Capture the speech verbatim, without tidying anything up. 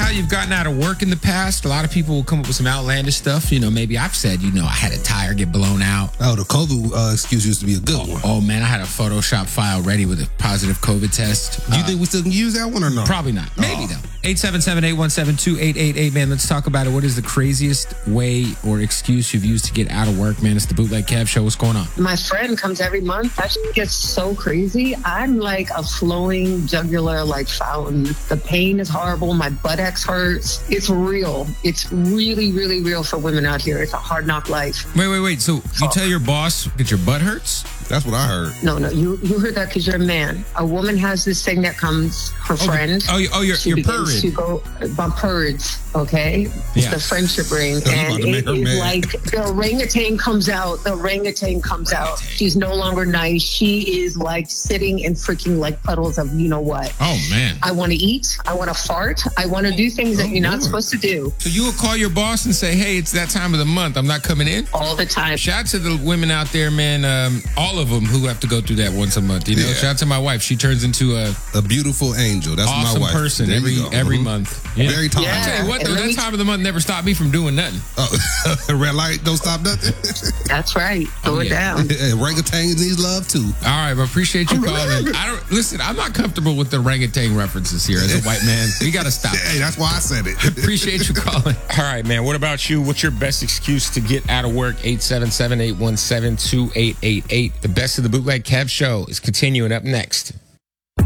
how you've gotten out of work in the past. A lot of people will come up with some outlandish stuff. You know, maybe I've said, you know, I had a tire get blown out. Oh, the COVID uh, excuse used to be a good one. Oh, man, I had a Photoshop file ready with a positive COVID test. Do you Uh, think we still can use that one or no? Probably not. Maybe, Oh. though. eight seven seven, eight one seven, two eight eight eight, man. Let's talk about it. What is the craziest way or excuse you've used to get out of work, man? It's the Bootleg Kev Show. What's going on? My friend comes every month. That shit gets so crazy. I'm like a flowing jugular like fountain. The pain is horrible. My buttocks hurts. It's real. It's really, really real for women out here. It's a hard knock life. Wait, wait, wait. So you Oh. tell your boss that your butt hurts? That's what I heard. No, no, you you heard that because you're a man. A woman has this thing that comes, her friend. Oh, you- oh, you're, she you're begins purring. to go by purrs, okay? It's Yeah. the friendship ring. about And to make it her is mad. like the orangutan comes out. The orangutan comes out. She's no longer nice. She is like sitting in freaking like puddles of you know what. Oh, man. I want to eat. I want to fart. I want to do things that Oh, you're not Lord. supposed to do So you will call your boss and say, hey, it's that time of the month. I'm not coming in? all the time. Shout out to the women out there, man. Um, all of them who have to go through that once a month. You know, Yeah. shout out to my wife. She turns into a A beautiful angel. That's awesome my wife. person There you every go. every Mhm. month. Yeah. Very talented. Yeah. I tell you what, And though, let that me- time of the month never stopped me from doing nothing. Oh, red light don't stop nothing. That's right. Throw Oh, it yeah. down. Orangutan needs love too. All right, but appreciate you calling. I don't listen. I'm not comfortable with the orangutan references here as a white man. We got to stop. Hey, that's why I said it. Appreciate you calling. All right, man. What about you? What's your best excuse to get out of work? eight seven seven, eight one seven, two eight eight eight. The best of the Bootleg Kev Show is continuing up next.